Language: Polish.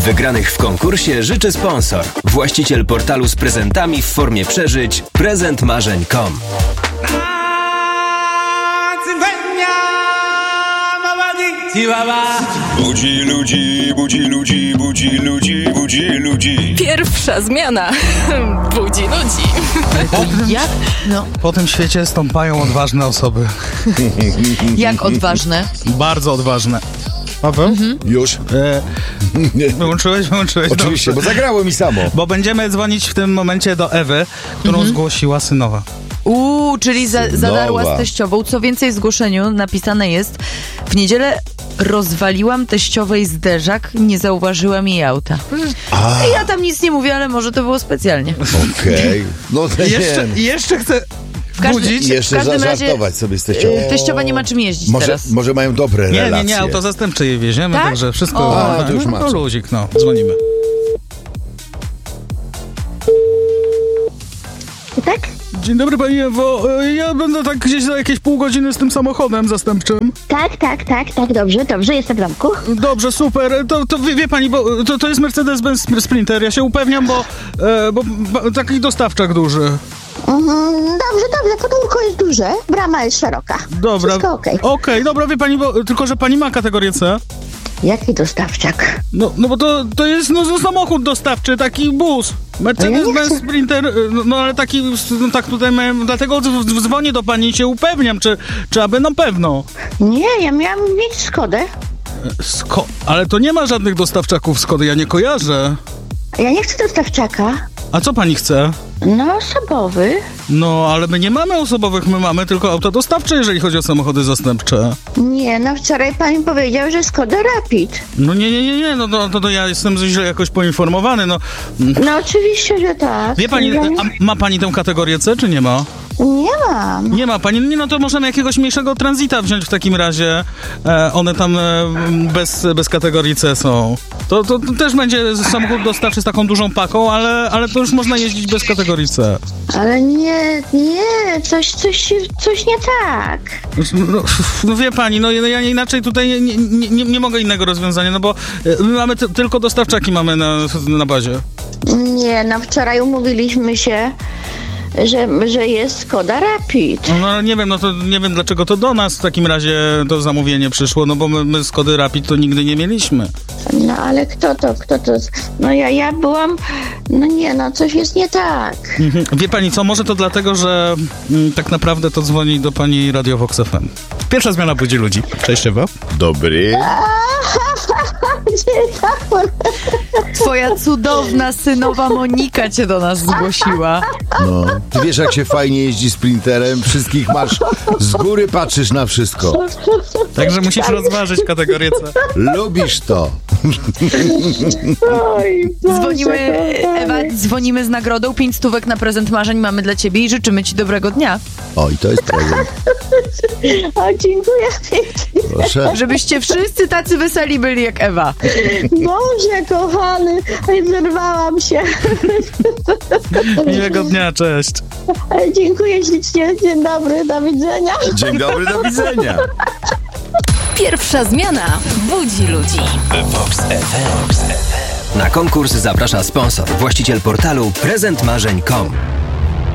Wygranych w konkursie życzy sponsor. Właściciel portalu z prezentami w formie przeżyć prezentmarzeń.com. Budzi ludzi, budzi ludzi, budzi ludzi, budzi ludzi. Pierwsza zmiana budzi ludzi. Jak? No. Po tym świecie stąpają odważne osoby. Jak odważne? Bardzo odważne. Paweł? Już? Wyłączyłeś? Oczywiście, Dobrze. bo zagrało mi samo. Bo będziemy dzwonić w tym momencie do Ewy, którą zgłosiła synowa. Czyli zadarła z teściową. Co więcej, w zgłoszeniu napisane jest: w niedzielę rozwaliłam teściowej zderzak, nie zauważyłam jej auta. Ja tam nic nie mówię, ale może to było specjalnie. Okej. No Jeszcze chcę budzić. Jeszcze w każdym razie zażartować sobie z teściową. teściowa nie ma czym jeździć teraz. Może mają dobre relacje. Nie, auto zastępcze jej wieziemy, Tak? także wszystko. to już macie. Luzik, dzwonimy. Tak? Dzień dobry pani Ewo, ja będę tak gdzieś za jakieś pół godziny z tym samochodem zastępczym. Tak, dobrze, jestem w domku. Dobrze, super, to wie pani, bo to jest Mercedes-Benz Sprinter, ja się upewniam, bo taki dostawczak duży. Dobrze, podwórko jest duże, brama jest szeroka. Dobra. Wszystko okej. Okej, dobra, wie pani, bo tylko że pani ma kategorię C. Jaki dostawczak? No bo to jest samochód dostawczy, taki bus. Mercedes-Benz Sprinter, ale taki, tak tutaj miałem, dlatego dzwonię do pani i się upewniam, czy aby na pewno. Nie, ja miałam mieć Skodę. Ale to nie ma żadnych dostawczaków Skody, ja nie kojarzę. Ja nie chcę dostawczaka. A co pani chce? No, osobowy. No, ale my nie mamy osobowych, my mamy tylko auta dostawcze, jeżeli chodzi o samochody zastępcze. Nie, wczoraj pan mi powiedział, że Skoda Rapid. No nie, to ja jestem źle jakoś poinformowany, No oczywiście, że tak. Wie pani, a ma pani tę kategorię C, czy nie ma? Nie mam. Nie ma pani, to możemy jakiegoś mniejszego Transita wziąć w takim razie. One tam bez kategorii C są. To też będzie samochód dostawczy z taką dużą paką, ale to już można jeździć bez kategorii C. Ale nie, coś nie tak. No wie pani, ja inaczej tutaj nie mogę innego rozwiązania, bo my mamy tylko dostawczaki mamy na bazie. Nie, wczoraj umówiliśmy się, że jest Skoda Rapid. No nie wiem, nie wiem dlaczego to do nas w takim razie to zamówienie przyszło, bo my Skody Rapid to nigdy nie mieliśmy. No ale kto to? No ja byłam, coś jest nie tak. Wie pani co, może to dlatego, że tak naprawdę to dzwoni do pani Radio Vox FM. Pierwsza zmiana budzi ludzi. Cześć Ewa. Dobry. Dzień dobry. Twoja cudowna synowa Monika cię do nas zgłosiła. No, ty wiesz jak się fajnie jeździ Sprinterem, wszystkich masz, z góry patrzysz na wszystko. Także musisz rozważyć kategorię C. Lubisz to. Dzwonimy z nagrodą 5 stówek na prezent marzeń mamy dla ciebie i życzymy ci dobrego dnia. O, i to jest prezent. O, dziękuję pięknie. Proszę. Żebyście wszyscy tacy weseli byli jak Ewa. Boże kochany, zerwałam się. Miłego dnia, cześć. Dziękuję ślicznie, dzień dobry, do widzenia. Dzień dobry, do widzenia. Pierwsza zmiana budzi ludzi. Vox FM. Na konkurs zaprasza sponsor, właściciel portalu prezentmarzeń.com.